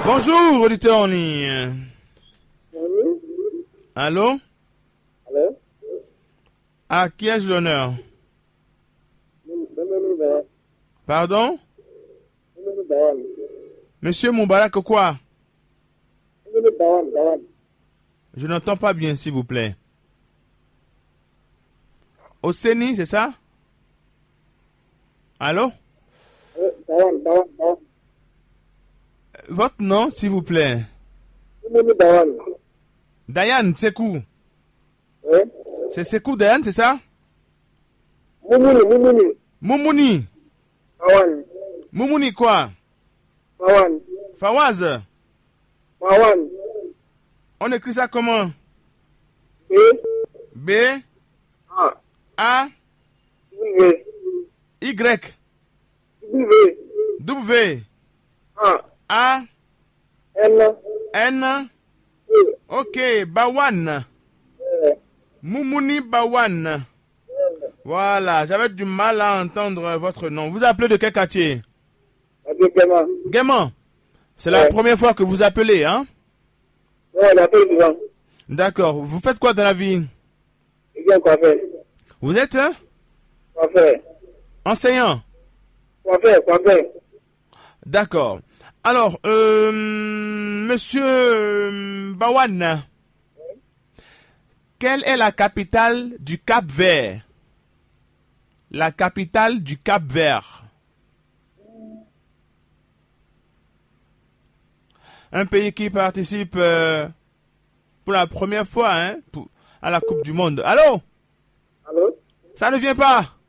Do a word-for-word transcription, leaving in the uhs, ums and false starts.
Bonjour, auditeur en ligne. Oui. Allô? Allô? À qui ai-je l'honneur? Bienvenue vers. Pardon? Bienvenue Dawan. Monsieur Moubarak quoi? Bienvenue Dawan, Dawan. Je n'entends pas bien, s'il vous plaît. Oseni, c'est ça? Allô? Euh, Dawan, Dawan, Dawan. Votre nom, s'il vous plaît? Bienvenue Dawan. Dayan Sekou. Oui. C'est Sekou Dayan, c'est ça? Moumouni, Moumouni. Moumouni. Dawan. Moumouni quoi? Dawan. Fawaz. Dawan. On écrit ça comment? B. B. A. A. W. Y. W. W. A. A. N. N. E. Ok, Bawan. Euh, Moumouni Bawan. Voilà, j'avais du mal à entendre votre nom. Vous appelez de quel quartier? Exactement. Gaiement. C'est la Ouais. première fois que vous appelez, hein? Ouais, on appelle souvent. D'accord. Vous faites quoi dans la vie? Il vient quoi faire? Vous êtes hein, Quoi faire? enseignant? Quoi faire? Quoi faire? D'accord. Alors, euh, monsieur euh, Bawan, quelle est la capitale du Cap-Vert? La capitale du Cap-Vert. Un pays qui participe euh, pour la première fois hein, pour- à la Coupe du Monde. Allô? Allô? Ça ne vient pas?